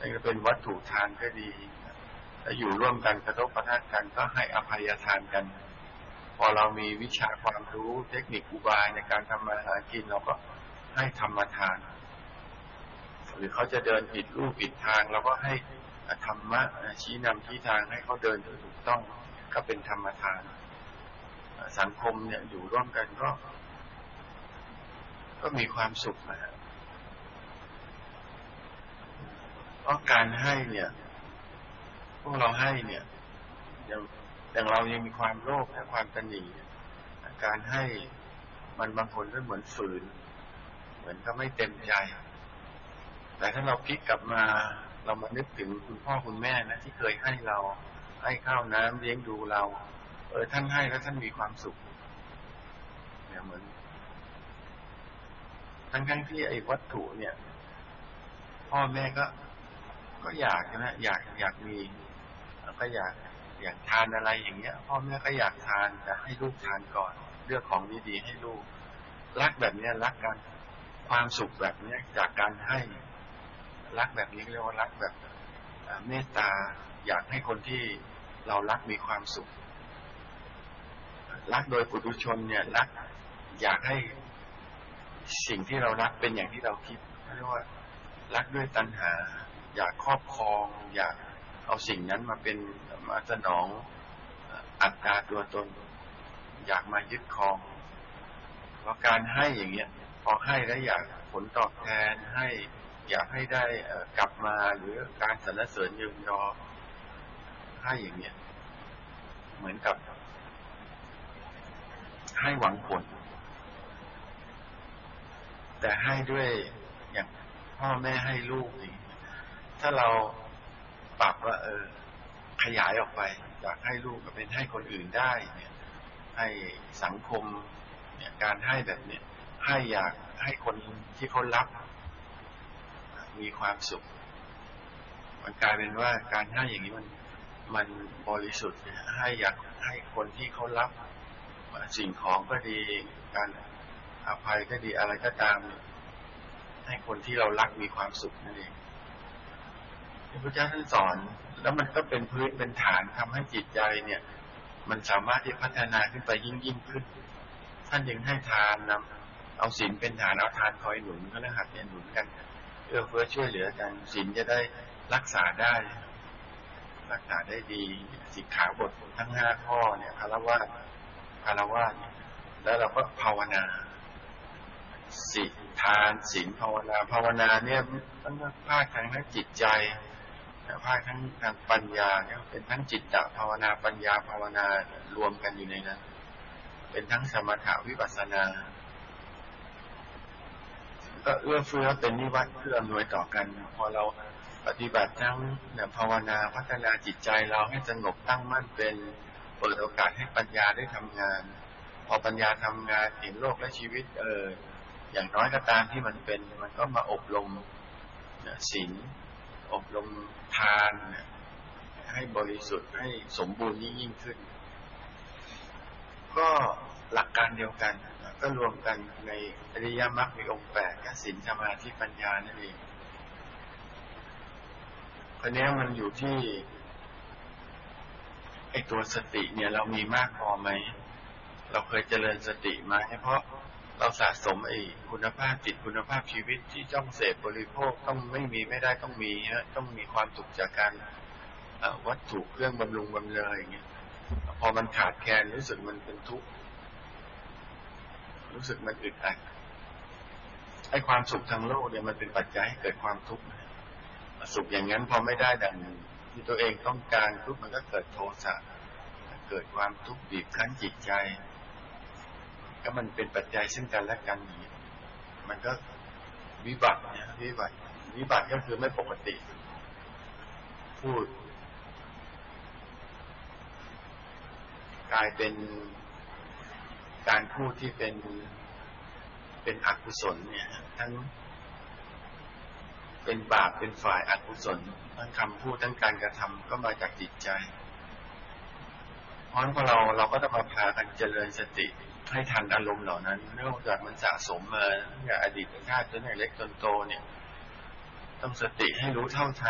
จะเป็นวัตถุทานก็ดีถ้าอยู่ร่วมกันกระทบกระทั่งกันก็ให้อภัยทานกันพอเรามีวิชาความรู้เทคนิคอุบายในการทำมาหากินเราก็ให้ธรรมทานหรือเขาจะเดินผิดรูปผิดทางเราก็ให้ธรรมะชี้นำชี้ทางให้เขาเดินถูกต้องก็เป็นธรรมทานสังคมเนี่ยอยู่ร่วมกันก็มีความสุขนะเพราะการให้เนี่ยพวกเราให้เนี่ยอย่างเรายังมีความโลภและความตนีการให้มันบางคนก็เหมือนฝืนเหมือนก็ไม่เต็มใจแต่ถ้าเราพลิกกลับมาเรามานึกถึงคุณพ่อคุณแม่นะที่เคยให้เราให้ข้าวน้ำเลี้ยงดูเราท่านให้แล้วท่านมีความสุขเนี่ยเหมือนทั้งที่ไอ้วัตถุเนี่ยพ่อแม่ก็อยากนะอยากมีก็อยากทานอะไรอย่างเงี้ยพ่อแม่ก็อยากทานแต่ให้ลูกทานก่อนเลือกของดีๆให้ลูกรักแบบนี้รักกันความสุขแบบนี้จากการให้รักแบบนี้เรียกว่ารักแบบเมตตาอยากให้คนที่เรารักมีความสุขรักโดยปุถุชนเนี่ยรักอยากให้สิ่งที่เรารักเป็นอย่างที่เราคิดเรียกว่ารักด้วยตัณหาอยากครอบครองอยากเอาสิ่งนั้นมาสนองอัตตาตัวตนอยากมายึดครองเพราะการให้อย่างเงี้ยพอให้แล้วอยากผลตอบแทนให้อยากให้ได้กลับมาหรือการสรรเสริญยืนยอให้อย่างเงี้ยเหมือนกับให้หวังผลแต่ให้ด้วยอย่างพ่อแม่ให้ลูกนี่ถ้าเราปรับว่าขยายออกไปอยากให้ลูกก็เป็นให้คนอื่นได้เนี่ยให้สังคมเนี่ยการให้แบบเนี้ยให้อยากให้คนที่เขารับมีความสุขมันกลายเป็นว่าการให้อย่างนี้มันบริสุทธิ์ให้อยากให้คนที่เขารับสิ่งของก็ดีการอภัยก็ดีอะไรก็ตามให้คนที่เรารักมีความสุขนั่นเองพระพุทธเจ้าท่านสอนแล้วมันก็เป็นพื้นเป็นฐานทำให้จิตใจเนี่ยมันสามารถที่พัฒนาขึ้นไปยิ่งขึ้นท่านยังให้ทานนำเอาศีลเป็นฐานเอาทานคอยหนุนก็แล้วหัดเนี่ยหนุนกันเอื้อเฟื้อช่วยเหลือกันศีลจะได้รักษาได้ดีสิกขาบททั้ง5ข้อเนี่ยคารวะเนี่ยแล้วเราก็ภาวนาศีลทานศีลภาวนาเนี่ยต้องภาคทางจิตใจภาคทั้งทางปัญญาเนี่ยเป็นทั้งจิตตภาวนาปัญญาภาวนารวมกันอยู่ในนั้นเป็นทั้งสมถะวิปัสสนาก็เอื้อเฟื้อเป็นนิวัตเพื่ออำนวยต่อกันพอเราปฏิบัติทั้งภาวนาพัฒนาจิตใจเราให้สงบตั้งมั่นเป็นเปิดโอกาสให้ปัญญาได้ทำงานพอปัญญาทำงานเห็นโลกและชีวิตอย่างน้อยก็ตามที่มันเป็นมันก็มาอบรมศีลอบรมทานให้บริสุทธิ์ให้สมบูรณ์ยิ่งขึ้นก็หลักการเดียวกันก็รวมกันในอริยมรรคมีองค์8ศีลสมาธิปัญญานั่นเองคราวนี้มันอยู่ที่ไอ้ตัวสติเนี่ยเรามีมากพอไหมเราเคยเจริญสติมาเพราะเราสะสมไอ้คุณภาพจิตคุณภาพชีวิตที่จ้องเสพบริโภคต้องไม่ได้ต้องมีต้องมีความสุขจากการวัตถุเครื่องบำรุงบำเรออย่างเงี้ยพอมันขาดแคลนรู้สึกมันเป็นทุกข์รู้สึกมันอึดอัดไอ้ความสุขทางโลกเนี่ยมันเป็นปัจจัยให้เกิดความทุกข์สุขอย่างนั้นพอไม่ได้ดังที่ตัวเองต้องการทุกข์มันก็เกิดโทสะเกิดความทุกข์บีบคั้นจิตใจก็มันเป็นปัจจัยซึ่งกันและกันอย่างนี้มันก็วิบัติเนี่ยวิบัติก็คือไม่ปกติพูดกลายเป็นการพูดที่เป็นอกุศลเนี่ยทั้งเป็นบาปเป็นฝ่ายอกุศลทั้งคำพูดทั้งการกระทำก็มาจากจิตใจเพราะฉะนั้นพอเราก็ต้องมาพากันเจริญสติให้ทันอารมณ์เหล่านั้นเนื่องจากมันสะสมมาตั้งแต่อดีตชาติจนถึงเล็กจนโตเนี่ยต้องสติให้รู้เท่าทัน